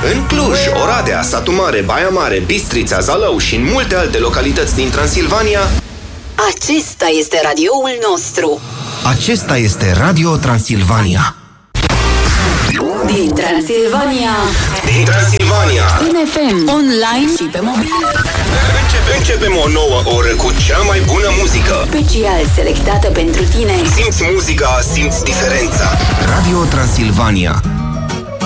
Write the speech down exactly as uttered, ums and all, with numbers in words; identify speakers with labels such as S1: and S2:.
S1: În Cluj, Oradea, Satu Mare, Baia Mare, Bistrița, Zalău și în multe alte localități din Transilvania.
S2: Acesta este radioul nostru.
S1: Acesta este Radio Transilvania.
S2: Din Transilvania.
S1: Din Transilvania.
S2: În F M, online și pe mobil.
S1: Începem, începem o nouă oră cu cea mai bună muzică.
S2: Special selectată pentru tine.
S1: Simți muzica, simți diferența. Radio Transilvania.